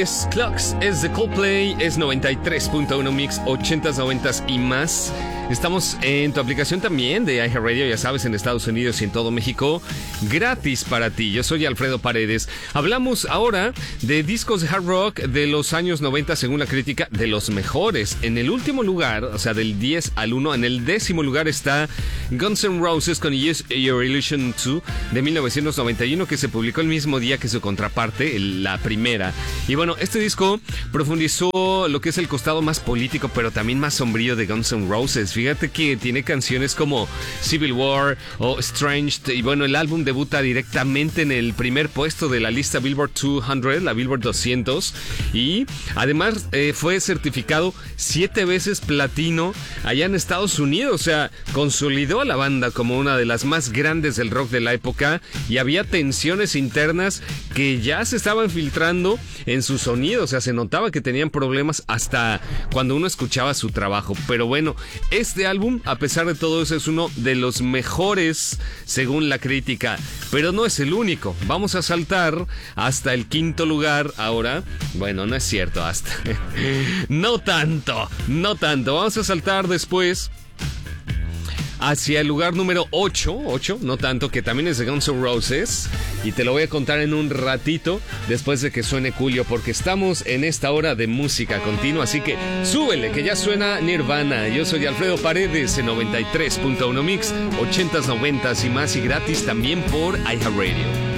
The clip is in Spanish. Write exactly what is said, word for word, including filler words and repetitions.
Es Clocks, es de Coldplay, es noventa y tres punto uno Mix, ochentas, noventas y más. Estamos en tu aplicación también de iHeartRadio, ya sabes, en Estados Unidos y en todo México, gratis para ti. Yo soy Alfredo Paredes. Hablamos ahora de discos de hard rock de los años noventa, según la crítica, de los mejores. En el último lugar, o sea, del diez al uno, en el décimo lugar está Guns N' Roses con Use Your Illusion dos de mil novecientos noventa y uno, que se publicó el mismo día que su contraparte, el, la primera. Y bueno, este disco profundizó lo que es el costado más político, pero también más sombrío de Guns N' Roses. Fíjate que tiene canciones como Civil War o Estranged, y bueno, el álbum debuta directamente en el primer puesto de la lista Billboard doscientos, la Billboard doscientos, y además eh, fue certificado siete veces platino allá en Estados Unidos. O sea, consolidó a la banda como una de las más grandes del rock de la época, y había tensiones internas que ya se estaban filtrando en su sonido. O sea, se notaba que tenían problemas hasta cuando uno escuchaba su trabajo. Pero bueno, este álbum, a pesar de todo eso, es uno de los mejores según la crítica, pero no es el único. Vamos a saltar hasta el quinto lugar ahora. Bueno, no es cierto, hasta no tanto, no tanto. Vamos a saltar después hacia el lugar número ocho, ocho, no tanto, que también es de Guns N' Roses, y te lo voy a contar en un ratito después de que suene Julio, porque estamos en esta hora de música continua, así que súbele, que ya suena Nirvana. Yo soy Alfredo Paredes en noventa y tres punto uno Mix, ochentas, noventas y más, y gratis también por iHeartRadio.